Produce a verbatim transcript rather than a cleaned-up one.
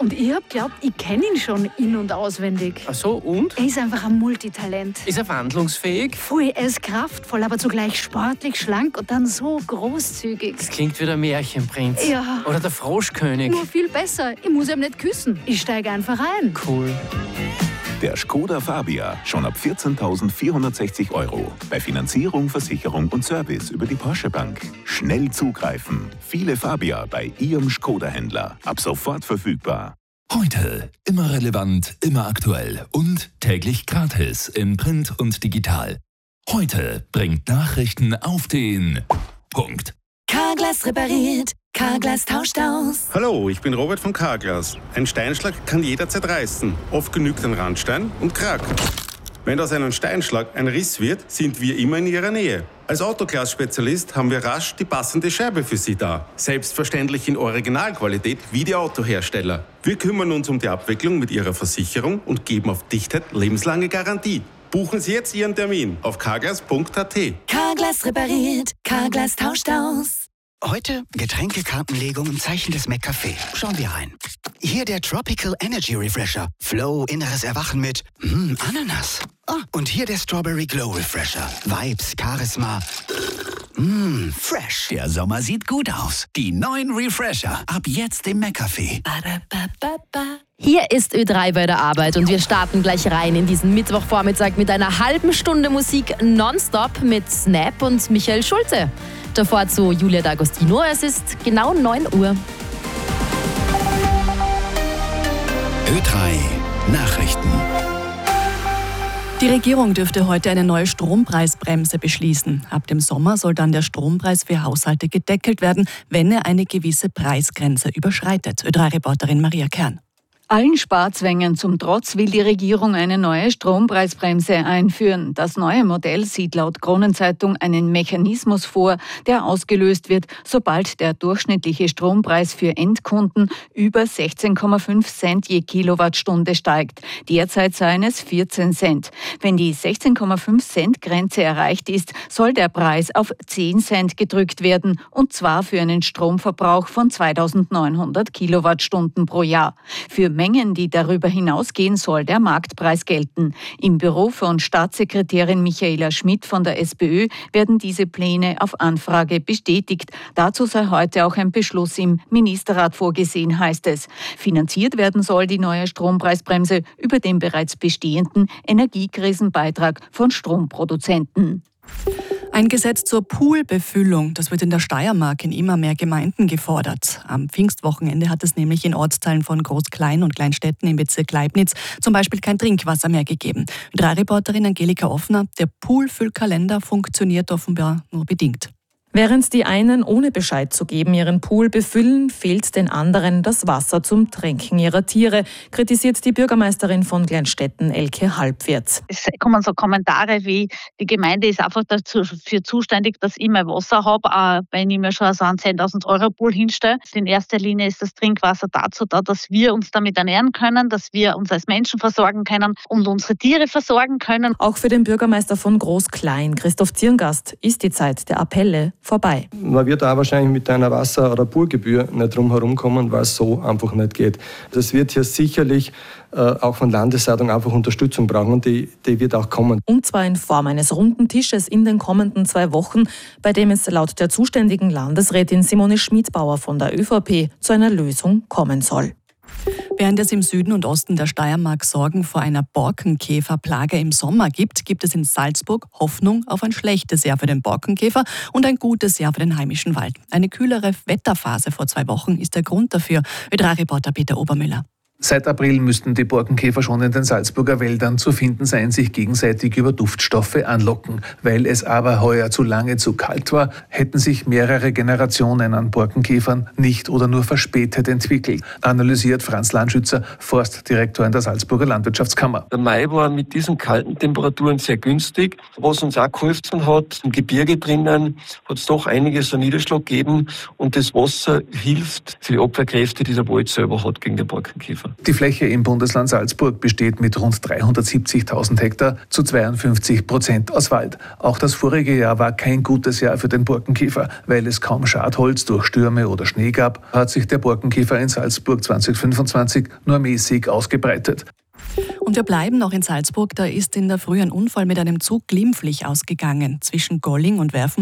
Und ich hab geglaubt, ich kenne ihn schon in- und auswendig. Ach so, und? Er ist einfach ein Multitalent. Ist er wandlungsfähig? Voll, er ist kraftvoll, aber zugleich sportlich, schlank und dann so großzügig. Das klingt wie der Märchenprinz. Ja. Oder der Froschkönig. Nur viel besser. Ich muss ihm nicht küssen. Ich steige einfach ein. Cool. Der Skoda Fabia, schon ab vierzehntausendvierhundertsechzig Euro. Bei Finanzierung, Versicherung und Service über die Porsche Bank. Schnell zugreifen. Viele Fabia bei Ihrem Skoda-Händler. Ab sofort verfügbar. Heute immer relevant, immer aktuell und täglich gratis in Print und digital. Heute bringt Nachrichten auf den Punkt. Carglass repariert, Carglass tauscht aus. Hallo, ich bin Robert von Carglass. Ein Steinschlag kann jederzeit reißen. Oft genügt ein Randstein und krack. Wenn aus einem Steinschlag ein Riss wird, sind wir immer in Ihrer Nähe. Als Autoglas-Spezialist haben wir rasch die passende Scheibe für Sie da. Selbstverständlich in Originalqualität wie die Autohersteller. Wir kümmern uns um die Abwicklung mit Ihrer Versicherung und geben auf Dichtheit lebenslange Garantie. Buchen Sie jetzt Ihren Termin auf carglass punkt a t. Carglass repariert, Carglass tauscht aus. Heute Getränkekartenlegung im Zeichen des McCafé. Schauen wir rein. Hier der Tropical Energy Refresher. Flow, inneres Erwachen mit mm, Ananas. Ah, und hier der Strawberry Glow Refresher. Vibes, Charisma. Mmm, fresh. Der Sommer sieht gut aus. Die neuen Refresher. Ab jetzt im McCafé. Hier ist Ö drei bei der Arbeit und wir starten gleich rein in diesen Mittwochvormittag mit einer halben Stunde Musik nonstop mit Snap und Michael Schulze. Davor zu Julia D'Agostino. Es ist genau neun Uhr. Ö drei Nachrichten. Die Regierung dürfte heute eine neue Strompreisbremse beschließen. Ab dem Sommer soll dann der Strompreis für Haushalte gedeckelt werden, wenn er eine gewisse Preisgrenze überschreitet. Ö drei Reporterin Maria Kern. Allen Sparzwängen zum Trotz will die Regierung eine neue Strompreisbremse einführen. Das neue Modell sieht laut Kronenzeitung einen Mechanismus vor, der ausgelöst wird, sobald der durchschnittliche Strompreis für Endkunden über sechzehn Komma fünf Cent je Kilowattstunde steigt. Derzeit seien es vierzehn Cent. Wenn die sechzehn Komma fünf Cent Grenze erreicht ist, soll der Preis auf zehn Cent gedrückt werden, und zwar für einen Stromverbrauch von zweitausendneunhundert Kilowattstunden pro Jahr. Für Mengen, die darüber hinausgehen, soll der Marktpreis gelten. Im Büro von Staatssekretärin Michaela Schmidt von der SPÖ werden diese Pläne auf Anfrage bestätigt. Dazu sei heute auch ein Beschluss im Ministerrat vorgesehen, heißt es. Finanziert werden soll die neue Strompreisbremse über den bereits bestehenden Energiekrisenbeitrag von Stromproduzenten. Ein Gesetz zur Poolbefüllung, das wird in der Steiermark in immer mehr Gemeinden gefordert. Am Pfingstwochenende hat es nämlich in Ortsteilen von Groß-Klein und Kleinstädten im Bezirk Leibniz zum Beispiel kein Trinkwasser mehr gegeben. drei Reporterin Angelika Offner, der Poolfüllkalender funktioniert offenbar nur bedingt. Während die einen ohne Bescheid zu geben ihren Pool befüllen, fehlt den anderen das Wasser zum Tränken ihrer Tiere, kritisiert die Bürgermeisterin von Gleinstetten, Elke Halbwirth. Es kommen so Kommentare wie, die Gemeinde ist einfach dafür zuständig, dass ich mein Wasser habe, auch wenn ich mir schon so einen zehntausend Euro Pool hinstelle. In erster Linie ist das Trinkwasser dazu da, dass wir uns damit ernähren können, dass wir uns als Menschen versorgen können und unsere Tiere versorgen können. Auch für den Bürgermeister von Groß-Klein, Christoph Zierngast, ist die Zeit der Appelle vorbei. Man wird auch wahrscheinlich mit einer Wasser- oder Poolgebühr nicht drum herum kommen, weil es so einfach nicht geht. Das wird hier sicherlich äh, auch von Landesseite einfach Unterstützung brauchen, und die, die wird auch kommen. Und zwar in Form eines runden Tisches in den kommenden zwei Wochen, bei dem es laut der zuständigen Landesrätin Simone Schmidbauer von der ÖVP zu einer Lösung kommen soll. Während es im Süden und Osten der Steiermark Sorgen vor einer Borkenkäferplage im Sommer gibt, gibt es in Salzburg Hoffnung auf ein schlechtes Jahr für den Borkenkäfer und ein gutes Jahr für den heimischen Wald. Eine kühlere Wetterphase vor zwei Wochen ist der Grund dafür. Ö drei Reporter Peter Obermüller. Seit April müssten die Borkenkäfer schon in den Salzburger Wäldern zu finden sein, sich gegenseitig über Duftstoffe anlocken. Weil es aber heuer zu lange zu kalt war, hätten sich mehrere Generationen an Borkenkäfern nicht oder nur verspätet entwickelt, analysiert Franz Landschützer, Forstdirektor in der Salzburger Landwirtschaftskammer. Der Mai war mit diesen kalten Temperaturen sehr günstig. Was uns auch geholfen hat, im Gebirge drinnen hat es doch einiges an Niederschlag gegeben, und das Wasser hilft für die Abwehrkräfte, die der Wald selber hat gegen den Borkenkäfer. Die Fläche im Bundesland Salzburg besteht mit rund dreihundertsiebzigtausend Hektar zu zweiundfünfzig Prozent aus Wald. Auch das vorige Jahr war kein gutes Jahr für den Borkenkäfer. Weil es kaum Schadholz durch Stürme oder Schnee gab, hat sich der Borkenkäfer in Salzburg zwanzig fünfundzwanzig nur mäßig ausgebreitet. Und wir bleiben noch in Salzburg. Da ist in der Früh ein Unfall mit einem Zug glimpflich ausgegangen. Zwischen Golling und Werfen